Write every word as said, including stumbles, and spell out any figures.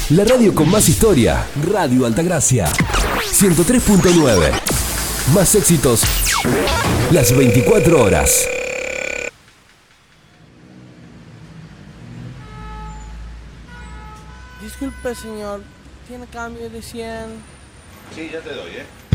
La radio con más historia, Radio Altagracia. ciento tres punto nueve. Más éxitos las veinticuatro horas. Disculpe, señor. ¿Tiene cambio de cien? Sí, ya te doy, ¿eh?